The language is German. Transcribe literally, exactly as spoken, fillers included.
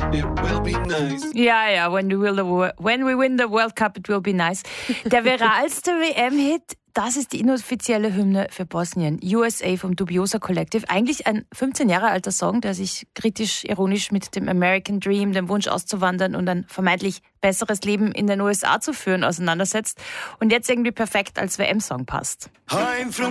it will be nice. Ja, ja, when we, will the, wo- when we win the World Cup, it will be nice. Der viralste W M-Hit, das ist die inoffizielle Hymne für Bosnien. U S A vom Dubiosa Collective. Eigentlich ein fünfzehn Jahre alter Song, der sich kritisch, ironisch mit dem American Dream, dem Wunsch auszuwandern und ein vermeintlich besseres Leben in den U S A zu führen, auseinandersetzt. Und jetzt irgendwie perfekt als W M-Song passt. I'm from